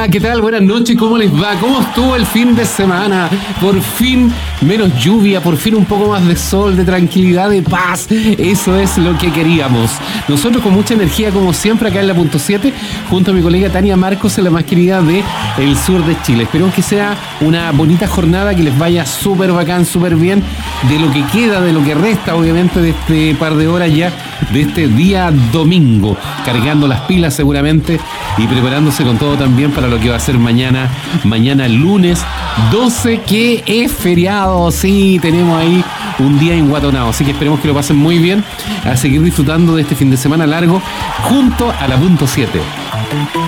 Hola, ¿qué tal? Buenas noches, ¿cómo les va? ¿Cómo estuvo el fin de semana? Por fin menos lluvia, por fin un poco más de sol, de tranquilidad, de paz. Eso es lo que queríamos. Nosotros con mucha energía, como siempre, acá en la punto 7, junto a mi colega Tania Marcos, en la más querida de el sur de Chile. Esperemos que sea una bonita jornada, que les vaya súper bacán, súper bien, de lo que queda, de lo que resta, obviamente, de este par de horas ya, de este día domingo, cargando las pilas seguramente y preparándose con todo también para lo que va a ser mañana lunes 12, que es feriado. Sí, tenemos ahí un día enguatonado, así que esperemos que lo pasen muy bien, a seguir disfrutando de este fin de semana largo junto a la punto 7.